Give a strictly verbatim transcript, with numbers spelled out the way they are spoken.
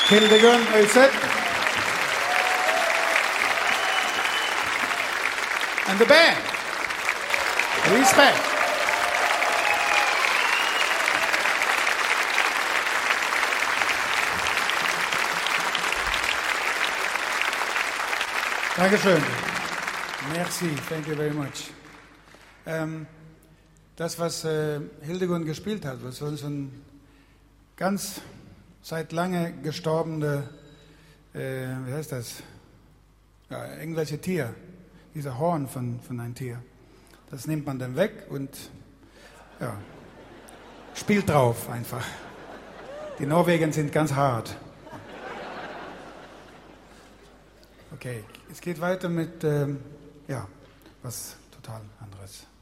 Hildegun Øyset. And the band. Respect. Dankeschön. Merci, thank you very much. Ähm, das, was äh, Hildegun gespielt hat, was so ein ganz seit lange gestorbene, äh, wie heißt das? Ja, irgendwelche Tier, dieser Horn von, von einem Tier. Das nimmt man dann weg und ja, spielt drauf einfach. Die Norweger sind ganz hart. Okay, es geht weiter mit, ähm, ja, was total anderes.